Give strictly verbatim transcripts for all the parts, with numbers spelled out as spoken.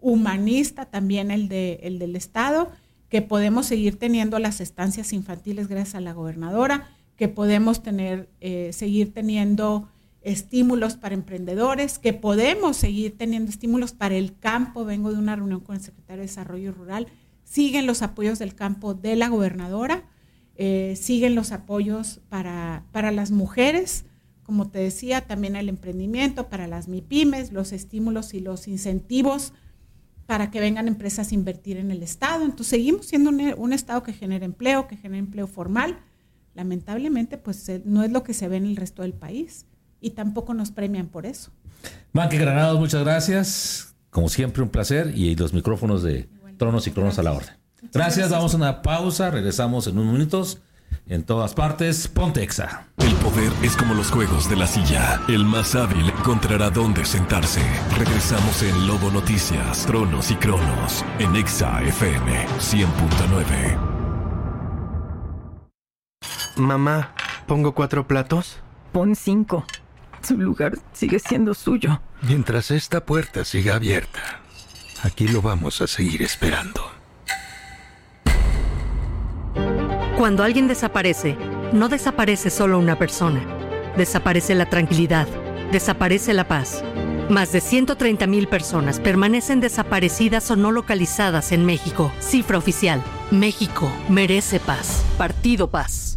humanista también el, de, el del Estado, que podemos seguir teniendo las estancias infantiles gracias a la gobernadora, que podemos tener, eh, seguir teniendo estímulos para emprendedores, que podemos seguir teniendo estímulos para el campo. Vengo de una reunión con el secretario de Desarrollo Rural, siguen los apoyos del campo de la gobernadora, eh, siguen los apoyos para, para las mujeres, como te decía, también el emprendimiento, para las MIPYMES, los estímulos y los incentivos para que vengan empresas a invertir en el Estado. Entonces seguimos siendo un, un Estado que genera empleo, que genera empleo formal. Lamentablemente, pues no es lo que se ve en el resto del país. Y tampoco nos premian por eso. Manque Granados, muchas gracias. Como siempre, un placer. Y los micrófonos de bueno, Tronos y Cronos a la orden. Gracias, gracias, vamos a una pausa. Regresamos en unos minutos. En todas partes, Pontexa. El poder es como los juegos de la silla. El más hábil encontrará dónde sentarse. Regresamos en Lobo Noticias, Tronos y Cronos. En Exa F M cien punto nueve. Mamá, ¿pongo cuatro platos? Pon cinco. Su lugar sigue siendo suyo. Mientras esta puerta siga abierta, aquí lo vamos a seguir esperando. Cuando alguien desaparece, no desaparece solo una persona. Desaparece la tranquilidad. Desaparece la paz. Más de ciento treinta mil personas permanecen desaparecidas o no localizadas en México. Cifra oficial. México merece paz. Partido Paz.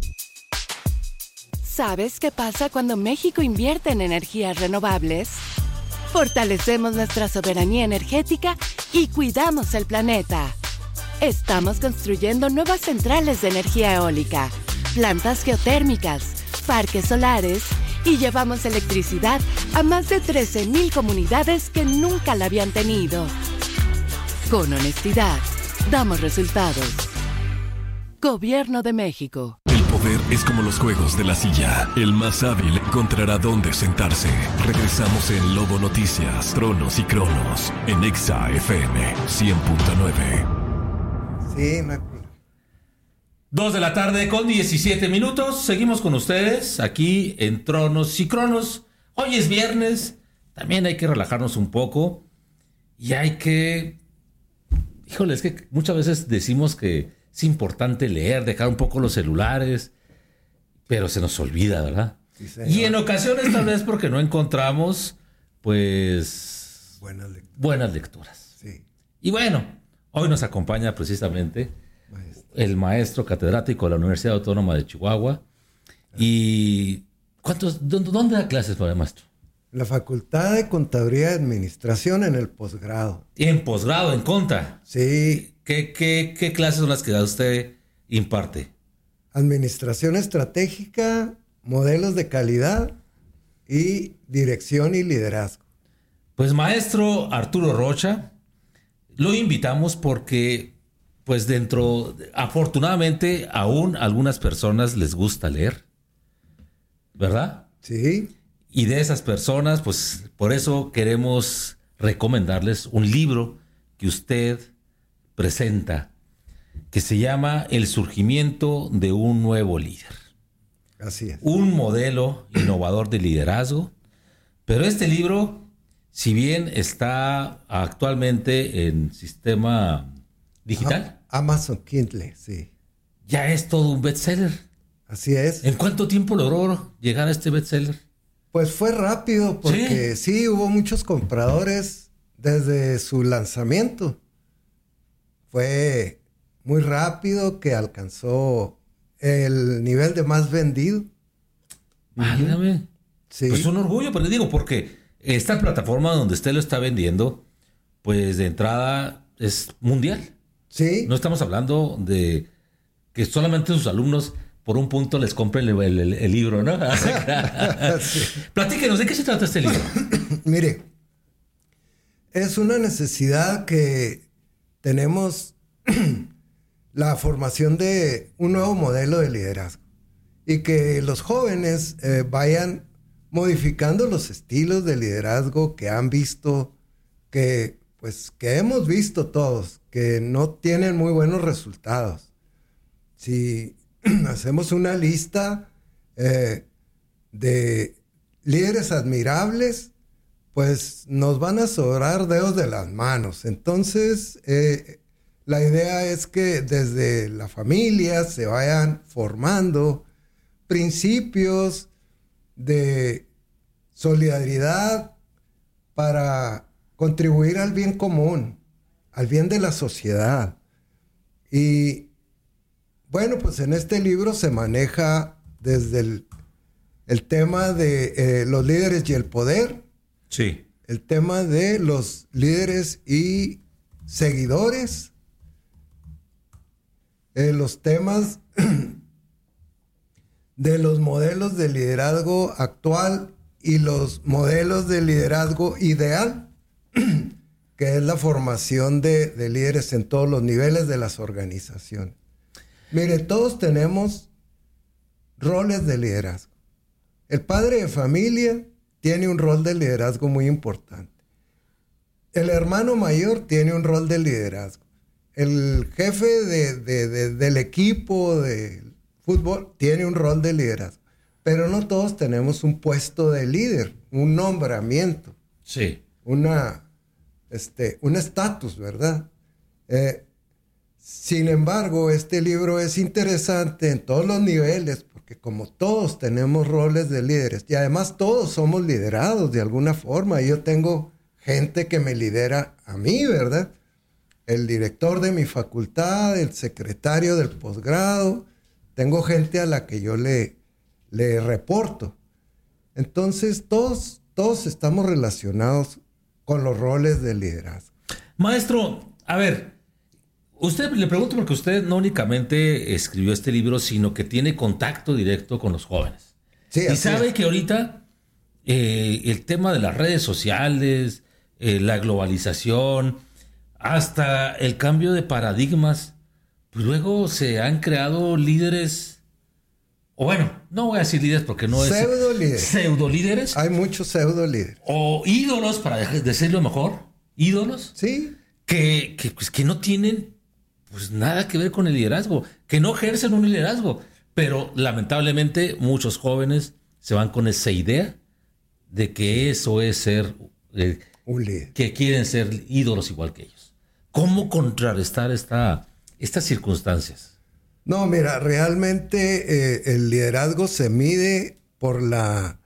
¿Sabes qué pasa cuando México invierte en energías renovables? Fortalecemos nuestra soberanía energética y cuidamos el planeta. Estamos construyendo nuevas centrales de energía eólica, plantas geotérmicas, parques solares y llevamos electricidad a más de trece mil comunidades que nunca la habían tenido. Con honestidad, damos resultados. Gobierno de México. El poder es como los juegos de la silla. El más hábil encontrará dónde sentarse. Regresamos en Lobo Noticias, Tronos y Cronos. En Exa F M cien punto nueve. Sí, me acuerdo. Dos de la tarde con diecisiete minutos. Seguimos con ustedes aquí en Tronos y Cronos. Hoy es viernes. También hay que relajarnos un poco. Y hay que... Híjole, es que muchas veces decimos que es importante leer, dejar un poco los celulares, pero se nos olvida, ¿verdad? Sí, y en ocasiones tal vez porque no encontramos, pues, buenas lecturas. Buenas lecturas. Sí. Y bueno, hoy nos acompaña precisamente maestro. el maestro catedrático de la Universidad Autónoma de Chihuahua. ¿Y cuántos, dónde, dónde da clases, maestro? La Facultad de Contaduría y Administración en el posgrado. En posgrado, en Conta. Sí. ¿Qué, qué, qué clases son las que usted imparte? Administración estratégica, modelos de calidad y dirección y liderazgo. Pues maestro Arturo Rocha, lo invitamos porque, pues dentro, afortunadamente, aún a algunas personas les gusta leer, ¿verdad? Sí. Y de esas personas, pues por eso queremos recomendarles un libro que usted presenta, que se llama El surgimiento de un nuevo líder. Así es. Un modelo innovador de liderazgo. Pero este libro, si bien está actualmente en sistema digital, Amazon Kindle, sí. Ya es todo un bestseller. Así es. ¿En cuánto tiempo logró llegar a este bestseller? Pues fue rápido porque sí, sí hubo muchos compradores desde su lanzamiento. Fue muy rápido que alcanzó el nivel de más vendido. Válgame. Sí. Pues un orgullo, pero digo, porque esta plataforma donde usted lo está vendiendo, pues de entrada es mundial. Sí. No estamos hablando de que solamente sus alumnos por un punto les compren el, el, el libro, ¿no? Sí. Platíquenos, ¿de qué se trata este libro? Mire, es una necesidad que tenemos la formación de un nuevo modelo de liderazgo y que los jóvenes eh, vayan modificando los estilos de liderazgo que han visto, que pues que hemos visto todos, que no tienen muy buenos resultados. Si hacemos una lista eh, de líderes admirables, pues nos van a sobrar dedos de las manos. Entonces, eh, la idea es que desde la familia se vayan formando principios de solidaridad para contribuir al bien común, al bien de la sociedad. Y bueno, pues en este libro se maneja desde el, el tema de eh, los líderes y el poder. Sí. El tema de los líderes y seguidores. Eh, los temas de los modelos de liderazgo actual y los modelos de liderazgo ideal, que es la formación de, de líderes en todos los niveles de las organizaciones. Mire, todos tenemos roles de liderazgo. El padre de familia tiene un rol de liderazgo muy importante. El hermano mayor tiene un rol de liderazgo. El jefe de, de, de, del equipo de fútbol tiene un rol de liderazgo. Pero no todos tenemos un puesto de líder, un nombramiento. Sí. Una, este, un estatus, ¿verdad? Eh, sin embargo, este libro es interesante en todos los niveles, porque como todos tenemos roles de líderes, y además todos somos liderados de alguna forma. Yo tengo gente que me lidera a mí, ¿verdad? El director de mi facultad, el secretario del posgrado, tengo gente a la que yo le, le reporto. Entonces, todos, todos estamos relacionados con los roles de liderazgo. Maestro, a ver, usted le pregunto porque usted no únicamente escribió este libro, sino que tiene contacto directo con los jóvenes. Sí, y sabe es. que ahorita eh, el tema de las redes sociales, eh, la globalización, hasta el cambio de paradigmas, pues luego se han creado líderes, o bueno, no voy a decir líderes porque no es... Pseudo líderes. Pseudo líderes. Hay muchos pseudo líderes. O ídolos, para decirlo mejor. Ídolos. Sí. Que, que, pues, que no tienen pues nada que ver con el liderazgo, que no ejercen un liderazgo. Pero lamentablemente muchos jóvenes se van con esa idea de que eso es ser... Eh, un líder. Que quieren ser ídolos igual que ellos. ¿Cómo contrarrestar esta, estas circunstancias? No, mira, realmente eh, el liderazgo se mide por la...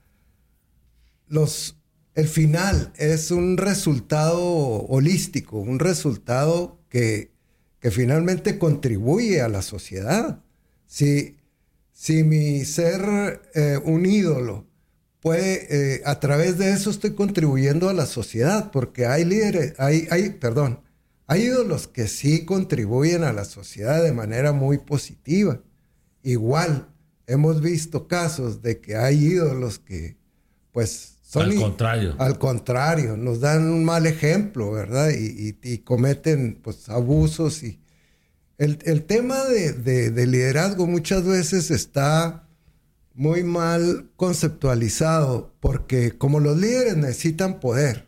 los El final es un resultado holístico, un resultado que, que finalmente contribuye a la sociedad. Si, si mi ser eh, un ídolo puede, eh, a través de eso estoy contribuyendo a la sociedad, porque hay líderes, hay, hay, perdón, hay ídolos que sí contribuyen a la sociedad de manera muy positiva. Igual, hemos visto casos de que hay ídolos que, pues, son al contrario. Al contrario, nos dan un mal ejemplo, ¿verdad? Y, y, y cometen, pues, abusos. Y el, el tema de, de, de liderazgo muchas veces está muy mal conceptualizado, porque como los líderes necesitan poder,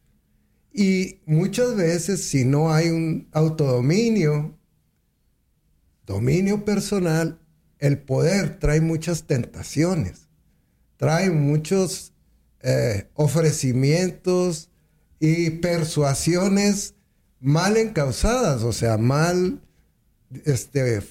y muchas veces si no hay un autodominio, dominio personal, el poder trae muchas tentaciones, trae muchos eh, ofrecimientos y persuasiones mal encausadas, o sea, mal, este,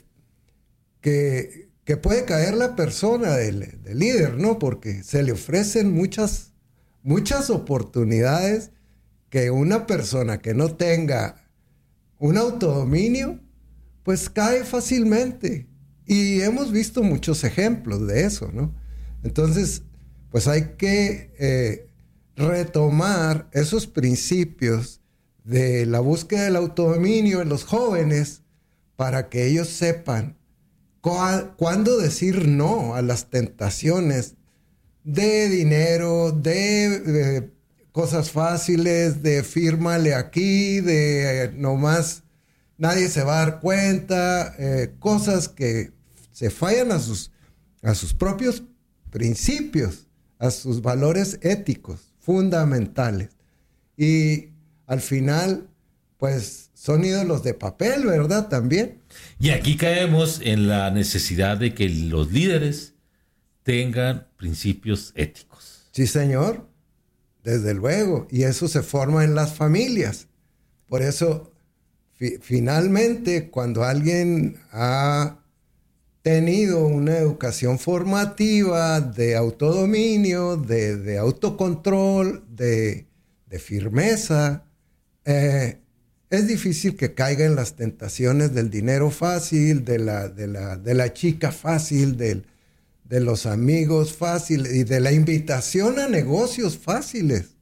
que, que puede caer la persona del, del líder, ¿no? Porque se le ofrecen muchas, muchas oportunidades que una persona que no tenga un autodominio, pues cae fácilmente. Y hemos visto muchos ejemplos de eso, ¿no? Entonces, pues hay que eh, retomar esos principios de la búsqueda del autodominio en los jóvenes para que ellos sepan cu- cuándo decir no a las tentaciones de dinero, de... de cosas fáciles, de fírmale aquí, de eh, nomás nadie se va a dar cuenta, eh, cosas que se fallan a sus, a sus propios principios, a sus valores éticos fundamentales. Y al final, pues son ídolos de papel, ¿verdad? También. Y aquí caemos en la necesidad de que los líderes tengan principios éticos. Sí, señor. desde luego, y eso se forma en las familias. Por eso, fi- finalmente, cuando alguien ha tenido una educación formativa de autodominio, de, de autocontrol, de, de firmeza, eh, es difícil que caiga en las tentaciones del dinero fácil, de la, de la, de la chica fácil, del, de los amigos fáciles y de la invitación a negocios fáciles,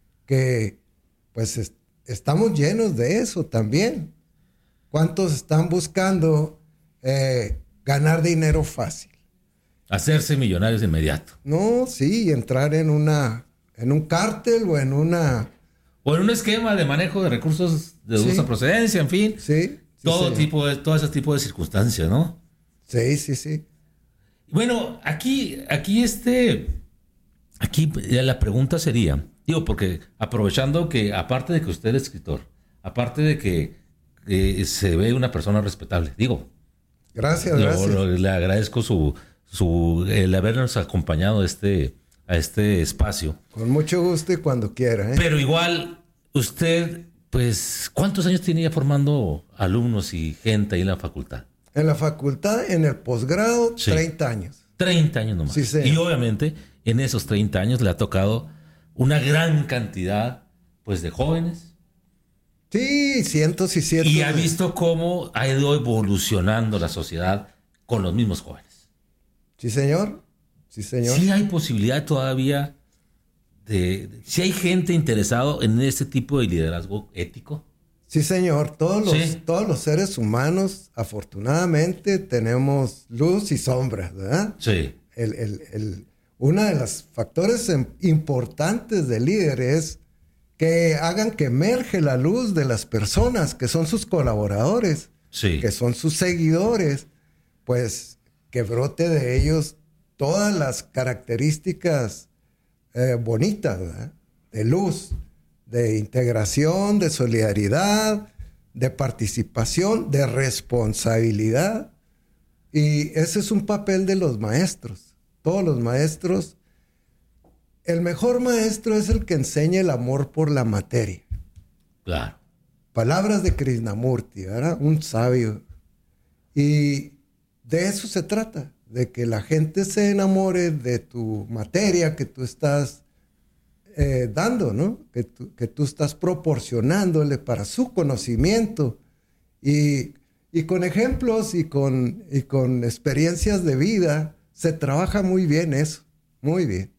que pues es, estamos llenos de eso también. ¿Cuántos están buscando eh, ganar dinero fácil? Hacerse millonarios de inmediato. No, sí, entrar en una, en un cártel o en una... O en un esquema de manejo de recursos de dudosa Sí. procedencia, en fin. Sí. sí todo señor. tipo de, todo ese tipo de circunstancias, ¿no? Sí, sí, sí. Bueno, aquí, aquí este, aquí la pregunta sería, digo, porque aprovechando que aparte de que usted es escritor, aparte de que eh, se ve una persona respetable, digo, Gracias, lo- gracias. lo- le agradezco su, su el habernos acompañado a este, a este espacio. Con mucho gusto y cuando quiera, ¿eh? Pero igual, usted, pues, ¿cuántos años tiene ya formando alumnos y gente ahí en la facultad? En la facultad, en el posgrado, Sí. treinta años. treinta años nomás. Sí, señor. Y obviamente, en esos treinta años le ha tocado una gran cantidad, pues, de jóvenes. Sí, cientos y cientos. Y ha de- visto cómo ha ido evolucionando la sociedad con los mismos jóvenes. Sí, señor. Sí, señor. Sí hay posibilidad todavía de... de- sí hay gente interesada en este tipo de liderazgo ético. Sí, señor. Todos los, Sí. todos los seres humanos, afortunadamente, tenemos luz y sombras, ¿verdad? Sí. El, el, el, uno de los factores em- importantes del líder es que hagan que emerge la luz de las personas, que son sus colaboradores, Sí. que son sus seguidores, pues que brote de ellos todas las características eh, bonitas, ¿verdad? De luz, de integración, de solidaridad, de participación, de responsabilidad. Y ese es un papel de los maestros. Todos los maestros. El mejor maestro es el que enseña el amor por la materia. Claro. Palabras de Krishnamurti, ¿verdad? Un sabio. Y de eso se trata, de que la gente se enamore de tu materia que tú estás eh, dando, ¿no? Que tú, que tú estás proporcionándole para su conocimiento. Y, y con ejemplos y con, y con experiencias de vida se trabaja muy bien eso, muy bien.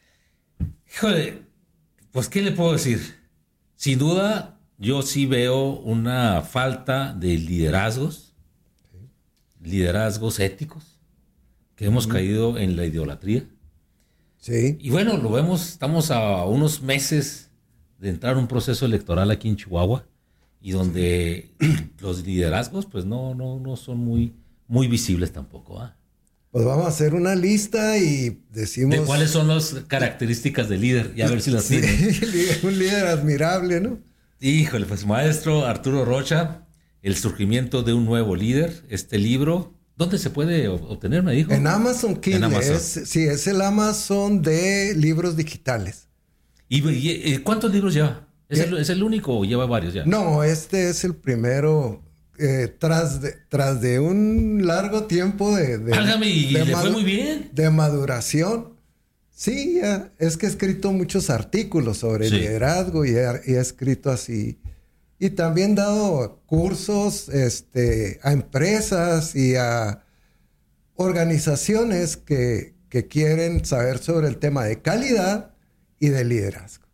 Híjole, pues, ¿qué le puedo decir? Sin duda, yo sí veo una falta de liderazgos, liderazgos éticos, que hemos caído en la idolatría. Sí. Y bueno, lo vemos, estamos a unos meses de entrar a un proceso electoral aquí en Chihuahua, y donde los liderazgos, pues, no, no, no son muy, muy visibles tampoco, ¿ah? Pues vamos a hacer una lista y decimos... ¿De cuáles son las características del líder? Y a ver si las Sí, tienen. un líder admirable, ¿no? Híjole, pues maestro Arturo Rocha, El surgimiento de un nuevo líder, este libro, ¿dónde se puede obtener, me dijo? En Amazon Kindle. En Amazon. Es, sí, es el Amazon de libros digitales. ¿Y, y- y cuántos libros lleva? ¿Es el, ¿Es el único o lleva varios ya? No, este es el primero eh, tras, de, tras de un largo tiempo de... de Válgame, y de le fue madu- muy bien. De maduración. Sí, ya, es que he escrito muchos artículos sobre Sí. liderazgo y he, y he escrito así. Y también dado cursos este, a empresas y a organizaciones que, que quieren saber sobre el tema de calidad y de liderazgo.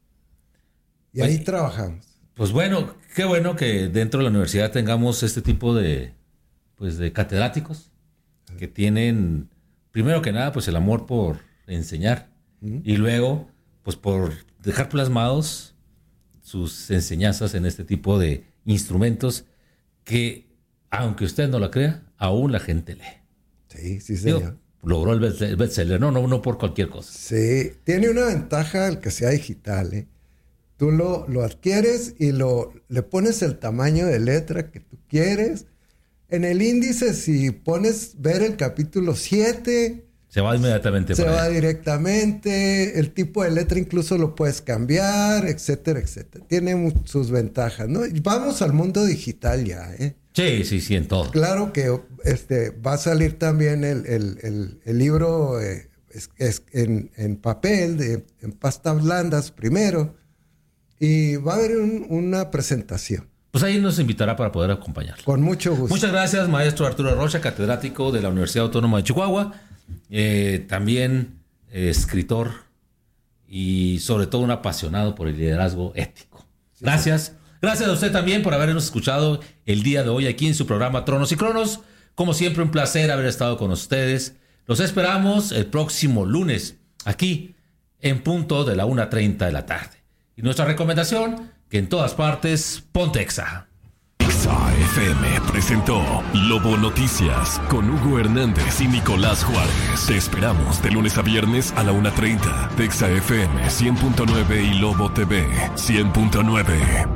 Y ahí Oye, trabajamos. Pues bueno, qué bueno que dentro de la universidad tengamos este tipo de, pues, de catedráticos que tienen, primero que nada, pues el amor por enseñar y luego, pues por dejar plasmados sus enseñanzas en este tipo de instrumentos que, aunque usted no lo crea, aún la gente lee. Sí, sí, Digo, señor. logró el best- el bestseller, no, no, no por cualquier cosa. Sí, tiene una ventaja el que sea digital, ¿eh? Tú lo, lo adquieres y lo, le pones el tamaño de letra que tú quieres. En el índice, si pones ver el capítulo siete, Se va inmediatamente. Se por va ahí. directamente, el tipo de letra incluso lo puedes cambiar, etcétera, etcétera. Tiene mu- sus ventajas, ¿no? Y vamos al mundo digital ya, ¿eh? Sí, sí, sí, en todo. Claro que este, va a salir también el, el, el, el libro eh, es, es en, en papel, de, en pastas blandas primero, y va a haber un- una presentación. Pues ahí nos invitará para poder acompañarlo. Con mucho gusto. Muchas gracias, maestro Arturo Rocha, catedrático de la Universidad Autónoma de Chihuahua, eh, también eh, escritor y sobre todo un apasionado por el liderazgo ético. Gracias. Gracias a usted también por habernos escuchado el día de hoy aquí en su programa Tronos y Cronos. Como siempre, un placer haber estado con ustedes. Los esperamos el próximo lunes aquí en punto de la una treinta de la tarde. Y nuestra recomendación, que en todas partes, ponte Exa. Exa F M presentó Lobo Noticias con Hugo Hernández y Nicolás Juárez. Te esperamos de lunes a viernes a la una treinta de Exa F M cien punto nueve y Lobo T V cien punto nueve.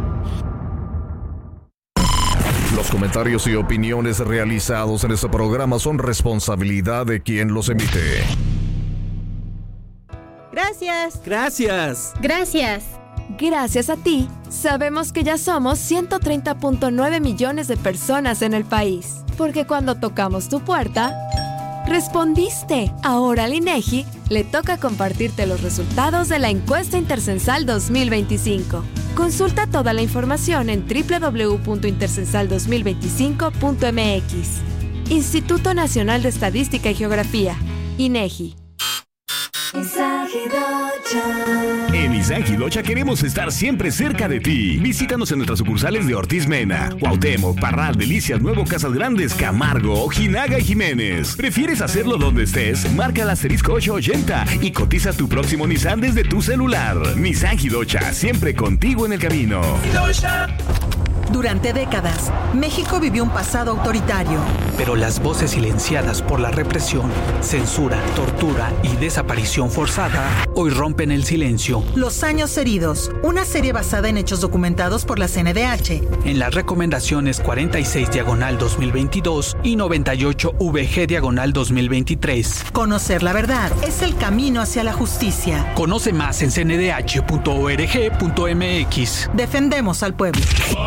Los comentarios y opiniones realizados en este programa son responsabilidad de quien los emite. Gracias. Gracias. Gracias. Gracias a ti, sabemos que ya somos ciento treinta punto nueve millones de personas en el país. Porque cuando tocamos tu puerta, respondiste. Ahora al INEGI le toca compartirte los resultados de la encuesta Intercensal dos mil veinticinco. Consulta toda la información en doble u doble u doble u punto intercensal dos mil veinticinco punto m x. Instituto Nacional de Estadística y Geografía, INEGI. En Isangilocha queremos estar siempre cerca de ti. Visítanos en nuestras sucursales de Ortiz Mena, Cuauhtémoc, Parral, Delicias, Nuevo, Casas Grandes, Camargo, Ojinaga y Jiménez. ¿Prefieres hacerlo donde estés? Marca el asterisco ochocientos ochenta y cotiza tu próximo Nissan desde tu celular. Isangilocha, siempre contigo en el camino. Durante décadas, México vivió un pasado autoritario. Pero las voces silenciadas por la represión, censura, tortura y desaparición forzada hoy rompen el silencio. Los años heridos, una serie basada en hechos documentados por la C N D H. En las recomendaciones cuarenta y seis diagonal dos mil veintidós y noventa y ocho V G diagonal dos mil veintitrés. Conocer la verdad es el camino hacia la justicia. Conoce más en c n d h punto org punto m x. Defendemos al pueblo.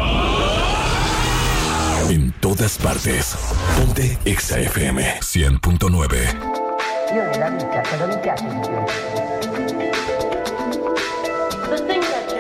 En todas partes, ponte Exa F M cien punto nueve. Io nella vita, quando mi piace, mi piace. Sostengo